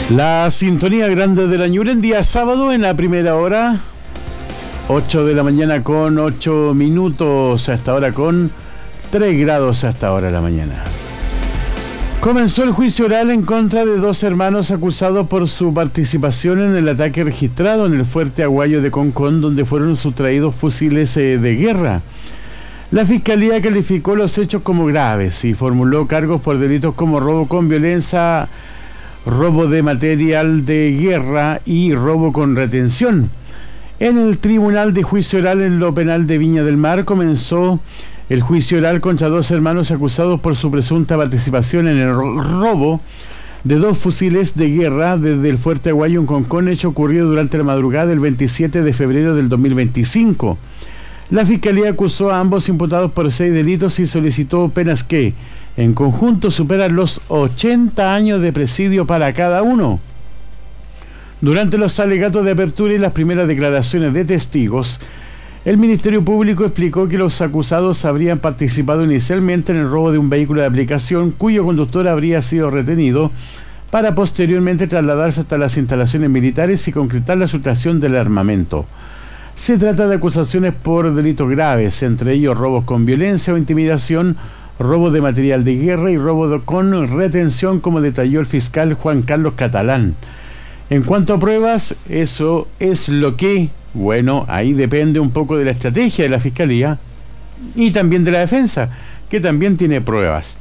La sintonía grande de la Ñuble en día sábado en la primera hora, 8 de la mañana con 8 minutos, hasta ahora con 3 grados hasta ahora de la mañana. Comenzó el juicio oral en contra de dos hermanos acusados por su participación en el ataque registrado en el fuerte Aguayo de Concón, donde fueron sustraídos fusiles de guerra. La Fiscalía calificó los hechos como graves y formuló cargos por delitos como robo con violencia, robo de material de guerra y robo con retención. En el Tribunal de Juicio Oral en lo Penal de Viña del Mar comenzó el juicio oral contra dos hermanos acusados por su presunta participación en el robo de dos fusiles de guerra desde el fuerte Aguayo en Concón, hecho ocurrido durante la madrugada del 27 de febrero del 2025. La Fiscalía acusó a ambos imputados por 6 delitos y solicitó penas que, en conjunto, superan los 80 años de presidio para cada uno. Durante los alegatos de apertura y las primeras declaraciones de testigos, el Ministerio Público explicó que los acusados habrían participado inicialmente en el robo de un vehículo de aplicación cuyo conductor habría sido retenido para posteriormente trasladarse hasta las instalaciones militares y concretar la sustracción del armamento. Se trata de acusaciones por delitos graves, entre ellos robos con violencia o intimidación, robo de material de guerra y robo con retención, como detalló el fiscal Juan Carlos Catalán. En cuanto a pruebas, eso es lo que, bueno, ahí depende un poco de la estrategia de la Fiscalía y también de la defensa, que también tiene pruebas.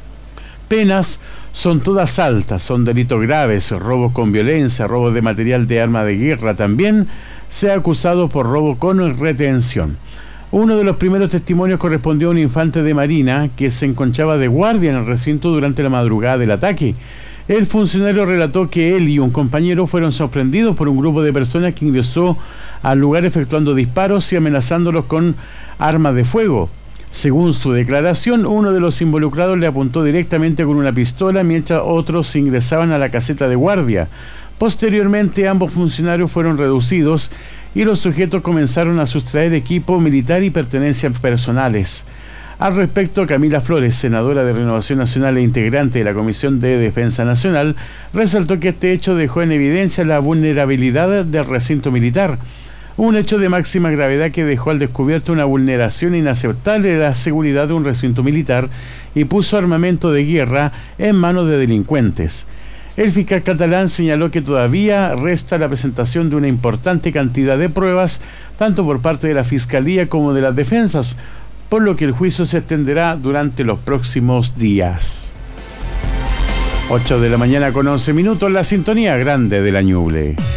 Penas son todas altas, son delitos graves, robos con violencia, robo de material de arma de guerra. También se ha acusado por robo con retención. Uno de los primeros testimonios correspondió a un infante de marina que se encontraba de guardia en el recinto durante la madrugada del ataque. El funcionario relató que él y un compañero fueron sorprendidos por un grupo de personas que ingresó al lugar efectuando disparos y amenazándolos con armas de fuego. Según su declaración, uno de los involucrados le apuntó directamente con una pistola mientras otros ingresaban a la caseta de guardia. Posteriormente, ambos funcionarios fueron reducidos y los sujetos comenzaron a sustraer equipo militar y pertenencias personales. Al respecto, Camila Flores, senadora de Renovación Nacional e integrante de la Comisión de Defensa Nacional, resaltó que este hecho dejó en evidencia la vulnerabilidad del recinto militar. Un hecho de máxima gravedad que dejó al descubierto una vulneración inaceptable de la seguridad de un recinto militar y puso armamento de guerra en manos de delincuentes. El fiscal Catalán señaló que todavía resta la presentación de una importante cantidad de pruebas, tanto por parte de la Fiscalía como de las defensas, por lo que el juicio se extenderá durante los próximos días. 8 de la mañana con 11 minutos, la sintonía grande de la Ñuble.